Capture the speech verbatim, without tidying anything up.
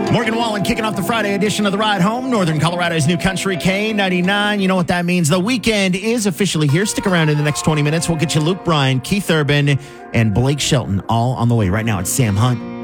Morgan Wallen kicking off the Friday edition of The Ride Home, Northern Colorado's new country, K ninety-nine. You know what that means. The weekend is officially here. Stick around in the next twenty minutes. We'll get you Luke Bryan, Keith Urban, and Blake Shelton all on the way. Right now, it's Sam Hunt.